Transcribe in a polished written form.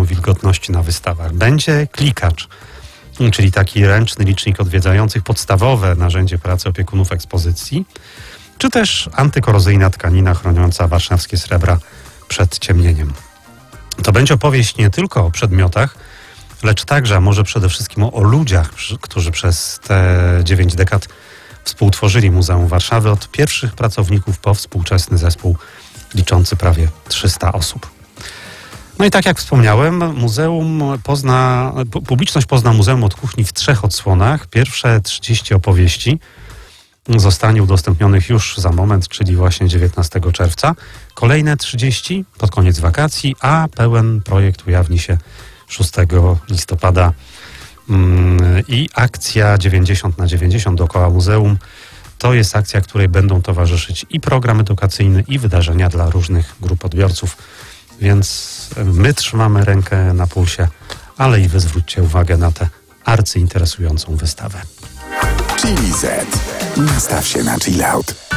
wilgotności na wystawach. Będzie klikacz, czyli taki ręczny licznik odwiedzających, podstawowe narzędzie pracy opiekunów ekspozycji, czy też antykorozyjna tkanina chroniąca warszawskie srebra przed ciemnieniem. To będzie opowieść nie tylko o przedmiotach, lecz także, a może przede wszystkim o ludziach, którzy przez te 9 dekad współtworzyli Muzeum Warszawy, od pierwszych pracowników po współczesny zespół liczący prawie 300 osób. No i tak jak wspomniałem, publiczność pozna Muzeum od Kuchni w 3 odsłonach. Pierwsze 30 opowieści zostanie udostępnionych już za moment, czyli właśnie 19 czerwca. Kolejne 30 pod koniec wakacji, a pełen projekt ujawni się 6 listopada. I akcja 90/90 dookoła muzeum to jest akcja, której będą towarzyszyć i program edukacyjny, i wydarzenia dla różnych grup odbiorców. Więc my trzymamy rękę na pulsie, ale i wy zwróćcie uwagę na tę arcyinteresującą wystawę. Chili Z. Nastaw się na chill out.